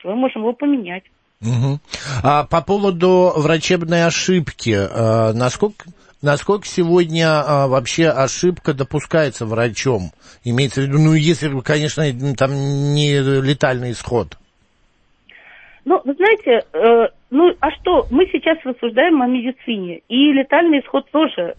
работе, мы можем его поменять. Угу. А по поводу врачебной ошибки, насколько сегодня вообще ошибка допускается врачом? Имеется в виду, ну, если, конечно, там не летальный исход. Ну, вы знаете, а что, мы сейчас рассуждаем о медицине, и летальный исход тоже,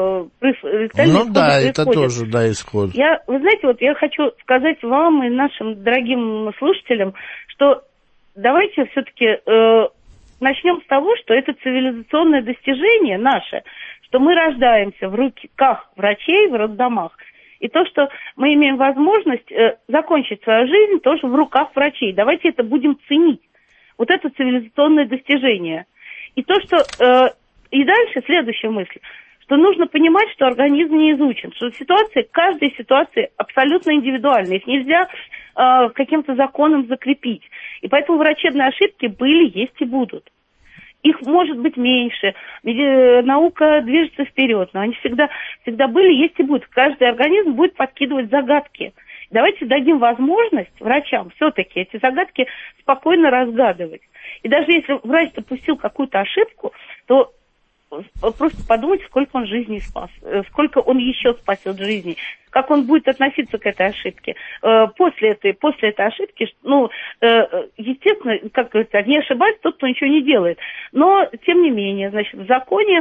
это тоже, исход. Вы знаете, я хочу сказать вам и нашим дорогим слушателям, что давайте все-таки начнем с того, что это цивилизационное достижение наше, что мы рождаемся в руках врачей в роддомах, и то, что мы имеем возможность закончить свою жизнь тоже в руках врачей. Давайте это будем ценить. Вот это цивилизационное достижение. И то, что... и дальше следующая мысль, что нужно понимать, что организм не изучен, что каждая ситуация абсолютно индивидуальна, их нельзя каким-то законом закрепить. И поэтому врачебные ошибки были, есть и будут. Их может быть меньше, наука движется вперед, но они всегда были, есть и будут. Каждый организм будет подкидывать загадки. Давайте дадим возможность врачам все-таки эти загадки спокойно разгадывать. И даже если врач допустил какую-то ошибку, то просто подумайте, сколько он жизней спас, сколько он еще спасет жизней, как он будет относиться к этой ошибке. После этой ошибки, естественно, как говорится, не ошибается тот, кто ничего не делает. Но, тем не менее, в законе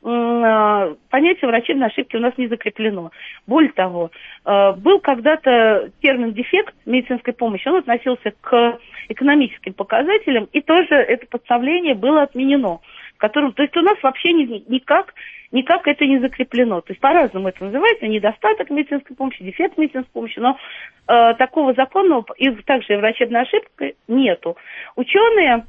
понятие врачебной ошибки у нас не закреплено. Более того, был когда-то термин «дефект» медицинской помощи, он относился к экономическим показателям, и тоже это подставление было отменено. То есть у нас вообще никак это не закреплено. То есть по-разному это называется, недостаток медицинской помощи, дефект медицинской помощи, но такого законного, и также врачебной ошибки нету. Ученые,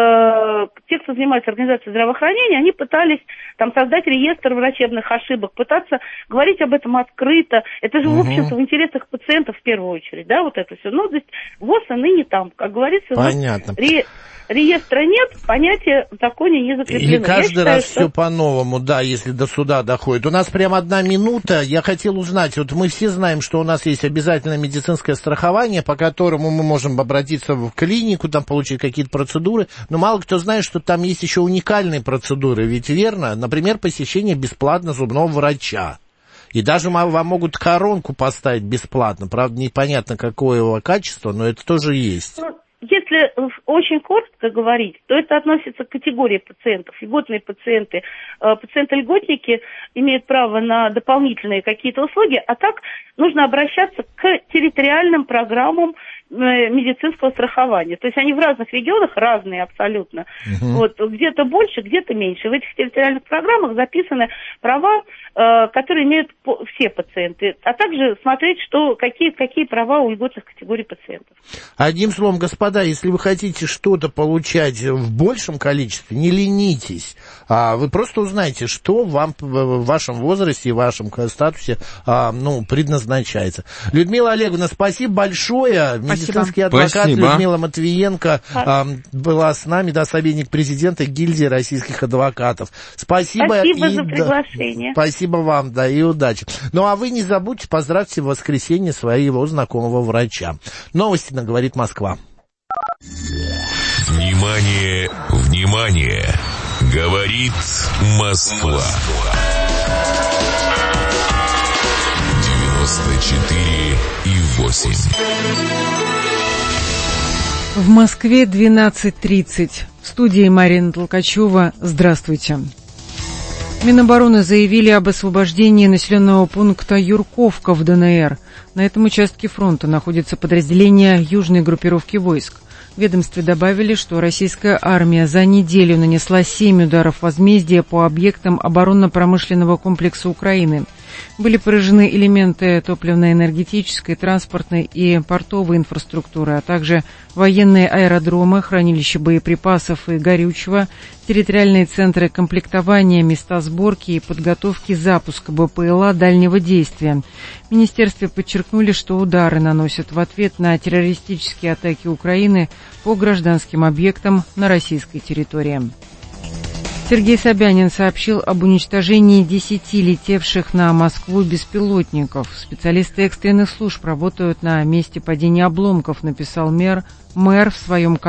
те, кто занимается организацией здравоохранения, они пытались создать реестр врачебных ошибок, пытаться говорить об этом открыто. Это же, в общем-то, в интересах пациентов в первую очередь, да, вот это все. То есть ВОЗ и ныне там, как говорится, понятно. Реестра нет, понятие в законе не закреплено. И каждый раз все по-новому, да, если до суда доходит. У нас прямо 1 минута. Я хотел узнать, мы все знаем, что у нас есть обязательное медицинское страхование, по которому мы можем обратиться в клинику, получить какие-то процедуры, но мало кто знает, что там есть еще уникальные процедуры, ведь верно? Например, посещение бесплатно зубного врача. И даже вам могут коронку поставить бесплатно. Правда, непонятно, какое его качество, но это тоже есть. Если очень коротко говорить, то это относится к категории пациентов. Льготные пациенты, пациенты-льготники имеют право на дополнительные какие-то услуги, а так нужно обращаться к территориальным программам медицинского страхования. То есть они в разных регионах разные абсолютно. Где-то больше, где-то меньше. В этих территориальных программах записаны права, которые имеют все пациенты, а также смотреть, какие права у льготных категорий пациентов. Одним словом, господа, если вы хотите что-то получать в большем количестве, не ленитесь. Вы просто узнаете, что вам в вашем возрасте и в вашем статусе предназначается. Людмила Олеговна, спасибо большое. Медицинский адвокат Людмила Матвиенко была с нами, советник президента гильдии российских адвокатов. Спасибо за приглашение. Спасибо вам, и удачи. А вы не забудьте, поздравьте в воскресенье своего знакомого врача. Новости на «Говорит Москва». Внимание, внимание! Говорит Москва. 94,8. В Москве 12:30. В студии Марина Толкачева. Здравствуйте. Минобороны заявили об освобождении населенного пункта Юрковка в ДНР. На этом участке фронта находится подразделение южной группировки войск. В ведомстве добавили, что российская армия за неделю нанесла 7 ударов возмездия по объектам оборонно-промышленного комплекса Украины. Были поражены элементы топливно-энергетической, транспортной и портовой инфраструктуры, а также военные аэродромы, хранилища боеприпасов и горючего, территориальные центры комплектования, места сборки и подготовки запуска БПЛА дальнего действия. В министерстве подчеркнули, что удары наносят в ответ на террористические атаки Украины по гражданским объектам на российской территории. Сергей Собянин сообщил об уничтожении 10 летевших на Москву беспилотников. Специалисты экстренных служб работают на месте падения обломков, написал мэр в своем канале.